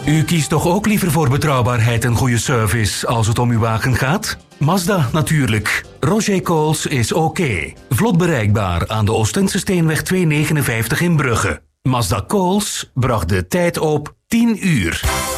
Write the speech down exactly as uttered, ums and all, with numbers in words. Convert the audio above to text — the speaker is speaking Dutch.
U kiest toch ook liever voor betrouwbaarheid en goede service als het om uw wagen gaat? Mazda natuurlijk. Roger Coles is oké. Okay. Vlot bereikbaar aan de Oostense Steenweg tweehonderdnegenenvijftig in Brugge. Mazda Coles bracht de tijd op tien uur.